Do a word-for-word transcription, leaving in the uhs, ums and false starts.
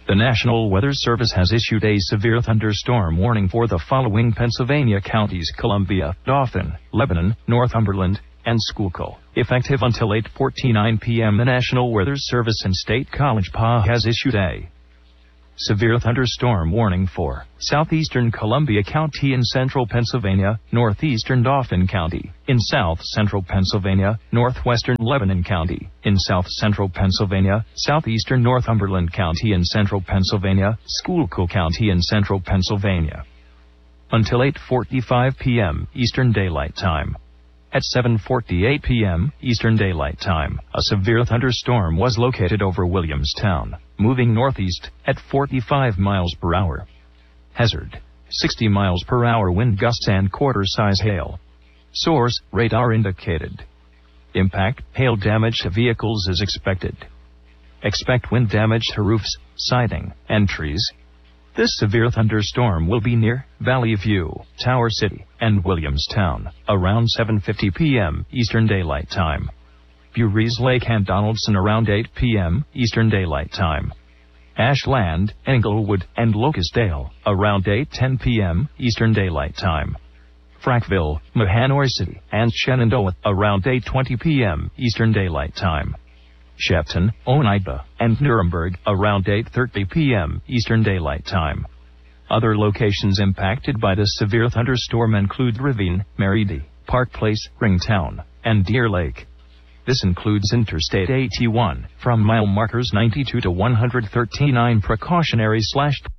The National Weather Service has issued a severe thunderstorm warning for the following Pennsylvania counties: Columbia, Dauphin, Lebanon, Northumberland, and Schuylkill. Effective until eight forty-nine p.m. the National Weather Service in State College Park has issued a severe thunderstorm warning for southeastern Columbia County in central Pennsylvania, northeastern Dauphin County, in south central Pennsylvania, northwestern Lebanon County, in south central Pennsylvania, southeastern Northumberland County in central Pennsylvania, Schuylkill County in central Pennsylvania. Until eight forty-five p.m. Eastern Daylight Time. At seven forty-eight p.m. Eastern Daylight Time, a severe thunderstorm was located over Williamstown, moving northeast at forty-five miles per hour. Hazard: sixty miles per hour wind gusts and quarter-size hail. Source: radar indicated. Impact: hail damage to vehicles is expected. Expect wind damage to roofs, siding, and trees. This severe thunderstorm will be near Valley View, Tower City, and Williamstown around seven fifty p.m. Eastern Daylight Time. Buries Lake and Donaldson around eight p.m. Eastern Daylight Time. Ashland, Englewood, and Locustdale around eight ten p.m. Eastern Daylight Time. Frackville, Mahanoy City, and Shenandoah around eight twenty p.m. Eastern Daylight Time. Shepton, Oneida, and Nuremberg around eight thirty p.m. Eastern Daylight Time. Other locations impacted by this severe thunderstorm include Ravine, Meride, Park Place, Ringtown, and Deer Lake. This includes Interstate eighty-one from mile markers ninety-two to one thirty-nine precautionary slash